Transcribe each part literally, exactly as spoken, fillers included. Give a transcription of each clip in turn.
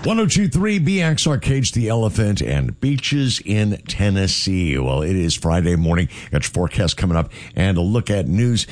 one oh two point three B X R, Cage the Elephant, and beaches in Tennessee. Well, it is Friday morning. Got your forecast coming up and a look at news.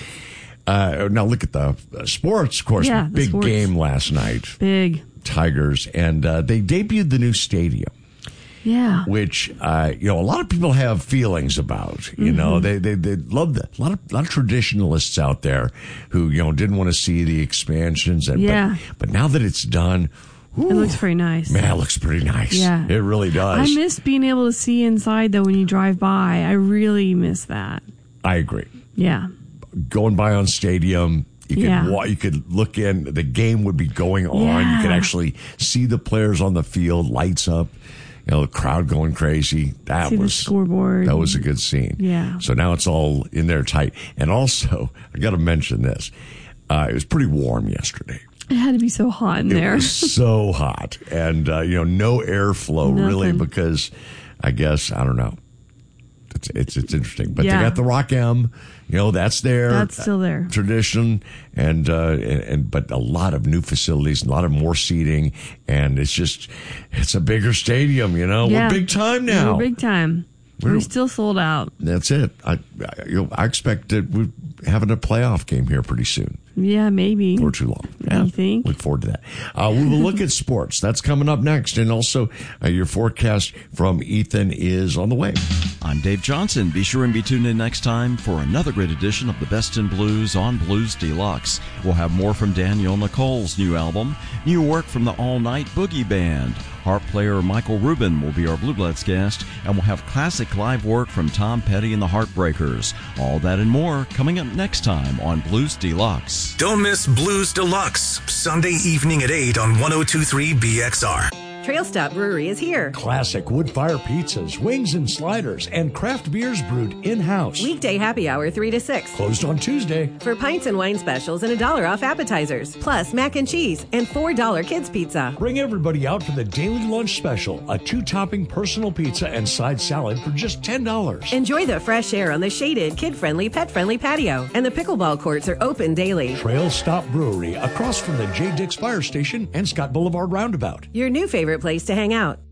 Uh, now look at the uh, sports, of course. Yeah, the Big sports. game last night. Big. Tigers. And uh, they debuted the new stadium. Yeah. Which, uh, you know, a lot of people have feelings about. You mm-hmm. know, they, they, they love that. A lot of, a lot of traditionalists out there who, you know, didn't want to see the expansions. And, yeah. But, but now that it's done, ooh, it looks pretty nice. Man, it looks pretty nice. Yeah. It really does. I miss being able to see inside, though, when you drive by. I really miss that. I agree. Yeah. Going by on Stadium, you could yeah. wa- you could look in. The game would be going on. Yeah. You could actually see the players on the field, lights up. You know, the crowd going crazy. That see was the scoreboard. That was a good scene. Yeah. So now it's all in there tight. And also, I got to mention this. Uh, it was pretty warm yesterday. It had to be so hot in it there. It was so hot, and uh, you know, no airflow Nothing. really, because I guess I don't know. It's it's, it's interesting, but yeah. they got the Rock M. You know, that's there. That's still there. Tradition, and, uh, and and but a lot of new facilities, a lot of more seating, and it's just it's a bigger stadium. You know, yeah. we're big time now. We're big time. We're, we're still sold out. That's it. I I, you know, I expect that we're having a playoff game here pretty soon. Yeah, maybe. Or too long. Yeah, you think? Look forward to that. Uh, we will look at sports. That's coming up next. And also, uh, your forecast from Ethan is on the way. I'm Dave Johnson. Be sure and be tuned in next time for another great edition of the Best in Blues on Blues Deluxe. We'll have more from Danielle Nicole's new album, new work from the All Night Boogie Band. Harp player Michael Rubin will be our Blue Bloods guest, and we'll have classic live work from Tom Petty and the Heartbreakers. All that and more coming up next time on Blues Deluxe. Don't miss Blues Deluxe, Sunday evening at eight on one oh two point three B X R. Trail Stop Brewery is here. Classic wood-fire pizzas, wings and sliders, and craft beers brewed in-house. Weekday happy hour three to six. Closed on Tuesday. For pints and wine specials and a dollar off appetizers. Plus mac and cheese and four dollar kids pizza. Bring everybody out for the daily lunch special. A two-topping personal pizza and side salad for just ten dollars. Enjoy the fresh air on the shaded, kid-friendly, pet-friendly patio. And the pickleball courts are open daily. Trail Stop Brewery, across from the J. Dix Fire Station and Scott Boulevard Roundabout. Your new favorite place to hang out.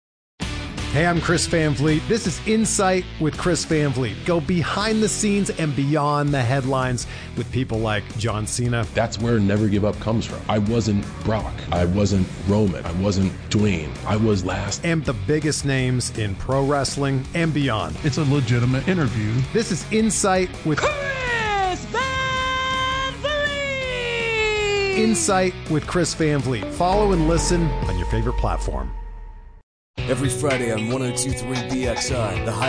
Hey, I'm Chris Van Vliet. This is Insight with Chris Van Vliet. Go behind the scenes and beyond the headlines with people like John Cena. That's where Never Give Up comes from. I wasn't Brock. I wasn't Roman. I wasn't Dwayne. I was last. And the biggest names in pro wrestling and beyond. It's a legitimate interview. This is Insight with Chris Van Vliet. Insight with Chris Van Vliet. Follow and listen on your favorite platform. Every Friday on one oh two point three B X R, the high